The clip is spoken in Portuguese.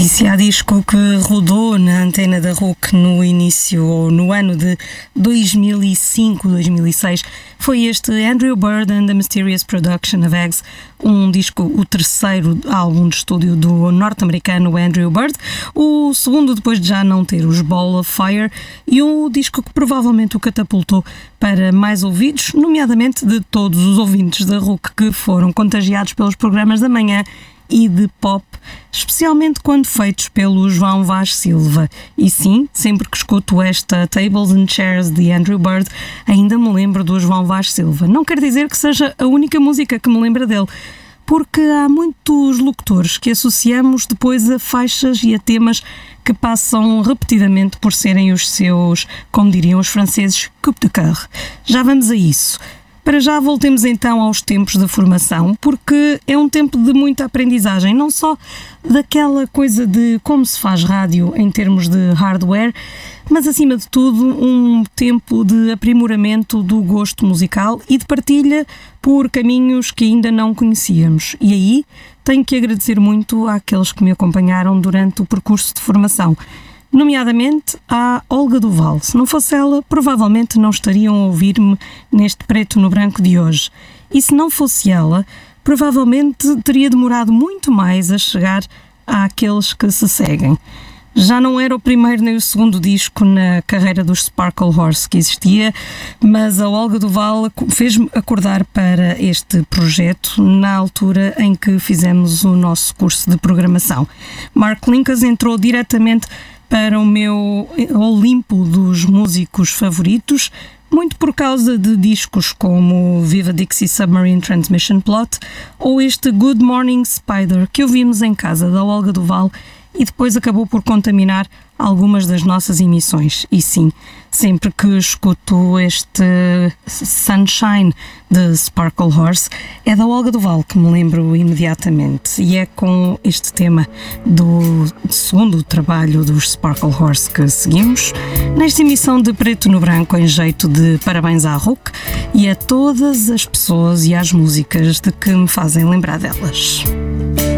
se há disco que rodou na antena da RUC no início, ou no ano de 2005, 2006, foi este Andrew Bird and the Mysterious Production of Eggs, um disco, o terceiro álbum de estúdio do norte-americano Andrew Bird, o segundo depois de já não ter os Ball of Fire, e um disco que provavelmente o catapultou para mais ouvidos, nomeadamente de todos os ouvintes da RUC que foram contagiados pelos programas da manhã e de pop, especialmente quando feitos pelo João Vaz Silva. E sim, sempre que escuto esta Tables and Chairs de Andrew Bird, ainda me lembro do João Vaz Silva. Não quer dizer que seja a única música que me lembra dele, porque há muitos locutores que associamos depois a faixas e a temas que passam repetidamente por serem os seus, como diriam os franceses, coup de cœur. Já vamos a isso. Para já voltemos então aos tempos da formação, porque é um tempo de muita aprendizagem, não só daquela coisa de como se faz rádio em termos de hardware, mas acima de tudo um tempo de aprimoramento do gosto musical e de partilha por caminhos que ainda não conhecíamos. E aí tenho que agradecer muito àqueles que me acompanharam durante o percurso de formação, nomeadamente à Olga Duval. Se não fosse ela, provavelmente não estariam a ouvir-me neste preto no branco de hoje. E se não fosse ela, provavelmente teria demorado muito mais a chegar àqueles que se seguem. Já não era o primeiro nem o segundo disco na carreira dos Sparkle Horse que existia, mas a Olga Duval fez-me acordar para este projeto na altura em que fizemos o nosso curso de programação. Mark Linkous entrou diretamente para o meu Olimpo dos músicos favoritos, muito por causa de discos como Viva Dixie Submarine Transmission Plot ou este Good Morning Spider que ouvimos em casa da Olga Duval e depois acabou por contaminar algumas das nossas emissões. E sim, sempre que escuto este Sunshine de Sparkle Horse, é da Olga Duval que me lembro imediatamente. E é com este tema do segundo trabalho dos Sparkle Horse que seguimos nesta emissão de Preto no Branco, em jeito de parabéns à RUC e a todas as pessoas e às músicas de que me fazem lembrar delas.